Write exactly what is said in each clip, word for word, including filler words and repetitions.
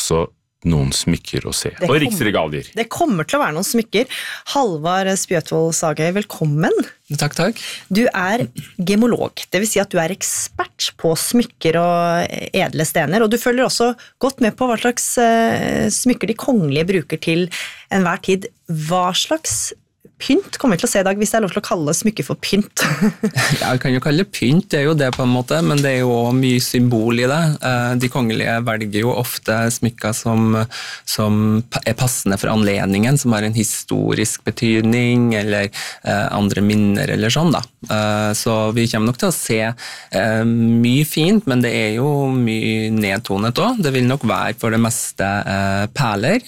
også noen smykker å se, og riksregalier. Det kommer til å være noen smykker. Halvard Spjøtvold Sagøy, velkommen. Takk, takk. Du er gemolog, det vil si at du er ekspert på smykker og edle stener, og du følger også godt med på hva slags smykker de kongelige bruker til enhver tid. Hva slags pynt kommer vi til å se i dag, hvis det er lov til å kalle smykker for pynt? Ja, jeg kan jo kalle det pynt, det er jo det på en måte, men det er jo også mye symbol i det. De kongelige velger jo ofte smykker som, som er passende for anledningen, som har en historisk betydning, eller andre minner, eller sånn da. Så vi kommer nok til å se mye fint, men det er jo mye nedtonet også. Det vil nok være for det meste perler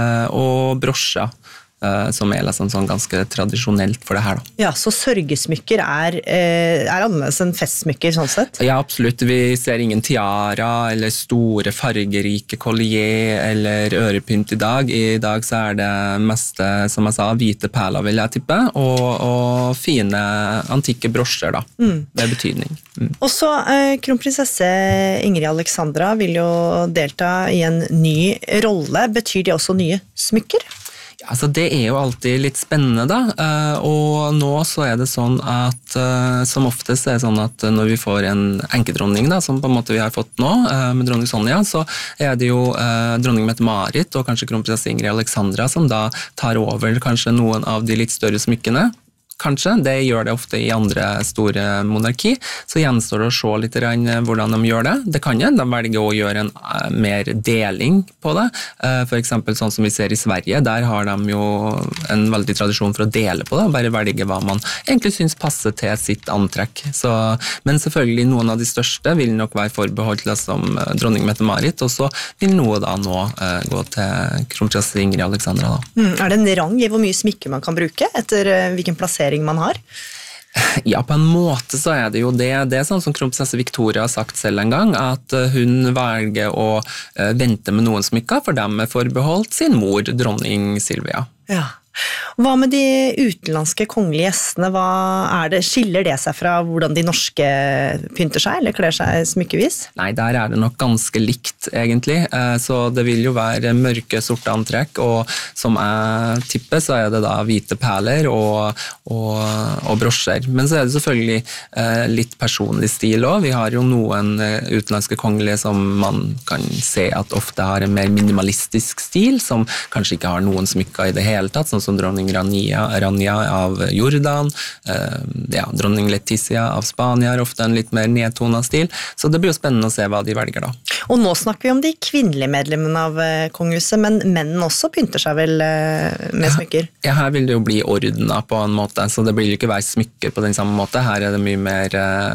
og brosjer, som er liksom sånn ganske tradisjonelt for det her da. Ja, så sørgesmykker er, er annerledes enn festsmykker sånn sett? Ja, absolutt. Vi ser ingen tiara eller store fargerike collier eller ørepynt i dag. I dag så er det meste, som jeg sa, hvite perler vil jeg tippe, og, og fine antikke brosjer da, mm. med betydning. Mm. Og så eh, kronprinsesse Ingrid Alexandra vil jo delta i en ny rolle. Betyr det også nye smykker? Altså det er jo alltid litt spennende da, og nå så er det sånn at som oftest er det sånn at når vi får en enkedronning da, som på en måte vi har fått nå med dronning Sonja, så er det jo dronning Mette-Marit og kanskje kronprinsesse Ingrid Alexandra som da tar over kanskje noen av de litt større smykkene. Kanskje, det gjør det ofte i andre store monarki, så gjenstår det å se litt hvordan de gjør det. Det kan jo, de velger å gjøre en uh, mer deling på det. Uh, for eksempel sånn som vi ser i Sverige, der har de jo en veldig tradisjon for å dele på det, bare velge hva man egentlig synes passer til sitt antrekk. Så, men selvfølgelig noen av de største vil nok være forbeholdt til som uh, dronning Mette-Marit, og så vil noe da nå uh, gå til kronprinsesse Ingrid Alexandra. Da. Mm, er det en rang i hvor mye smykke man kan bruke, etter uh, hvilken plassering man har? Ja, på en måte så er det jo det. Det er sånn som kronprinsesse Victoria har sagt selv en gang, at hun velger å vente med noen smykker, for dem er forbeholdt sin mor, dronning Silvia. Ja. Hva med de utenlandske kongelige gjestene? Hva er det? Skiller det seg fra hvordan de norske pynter seg, eller kler seg smykkevis? Nei, der er det nok ganske likt, egentlig. Så det vil jo være mørke, sorte antrekk, og som jeg tipper, så er det da hvite perler og, og, og brosjer. Men så er det selvfølgelig litt personlig stil også. Vi har jo noen utenlandske kongelige som man kan se at ofte har en mer minimalistisk stil, som kanskje ikke har noen smykker i det hele tatt, sånn som dronning Rania, Rania av Jordan, eh, ja, dronning Letizia av Spania har ofte en litt mer nedtonet stil, så det blir jo spennende å se hva de velger da. Og nå snakker vi om de kvinnelige medlemmene av kongehuset, men mennene også pynter seg vel med smykker? Ja, her vil det jo bli ordnet på en måte, så det blir jo ikke være smykker på den samme måte. Her er det mye mer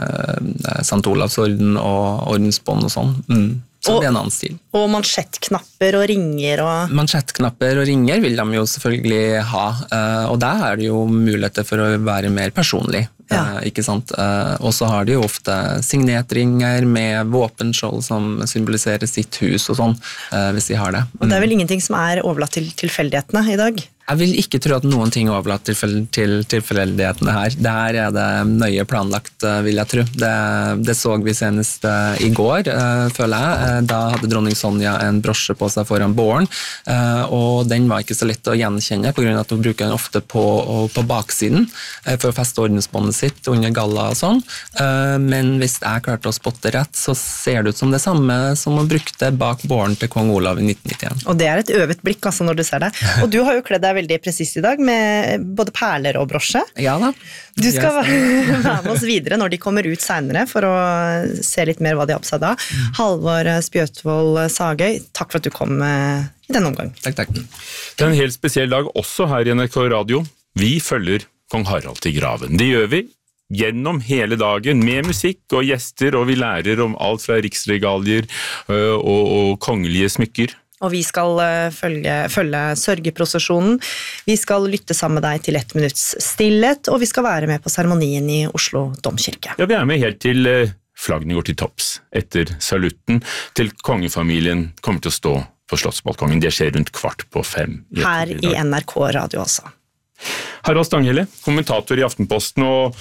eh, Sant Olavsorden og ordensbånd og sånn. Mm. Så det er en annen stil. Og mansjettknapper og ringer og... Mansjettknapper og ringer vil de jo selvfølgelig ha, og der er det jo muligheter for å være mer personlig, ja. Ikke sant? Og så har de jo ofte signetringer med våpenskjold som symboliserer sitt hus og sånn, hvis de har det. Og det er vel ingenting som er overlatt til tilfeldighetene i dag? Jeg vil ikke tro at noen ting er overlatt til, til tilfeldighetene her. Der er det nøye planlagt, vil jeg tro. Det, det så vi senest uh, i går, uh, føler jeg. Uh, da hadde dronning Sonja en brosje på seg foran båren, uh, og den var ikke så lett å gjenkjenne, på grunn av at hun bruker den ofte på, på baksiden, uh, for å feste ordensbåndet sitt under galla og sånn. Uh, men hvis jeg klarte å spotte rett, så ser det ut som det samme som hun brukte bak båren til kong Olav i nitten nittien. Og det er et øvet blikk, altså, når du ser det. Og du har jo kledd deg veldig presis i dag, med både perler og brosje. Ja da. Du skal være med oss videre når de kommer ut senere, for å se litt mer hva de har på seg da. Mm. Halvard Spjøtvold Sagøy, takk for at du kom i denne omgang. Takk, takk. Det er en helt spesiell dag også her i N R K Radio. Vi følger kong Harald til graven. Det gjør vi gjennom hele dagen, med musikk og gjester, og vi lærer om alt fra riksregalier og, og kongelige smykker. Og vi skal følge, følge sørgeprosesjonen. Vi skal lytte sammen med deg til ett minutts stillhet, og vi skal være med på seremonien i Oslo Domkirke. Ja, vi er med helt til flaggene går til topps. Etter salutten til kongefamilien kommer til å stå på Slottsbalkongen. Det skjer rundt kvart på fem. I Her i N R K Radio også. Harald Stanghelle, kommentator i Aftenposten, og,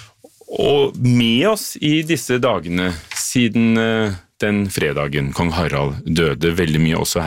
og med oss i disse dagene siden den fredagen kong Harald døde, veldig mye også her.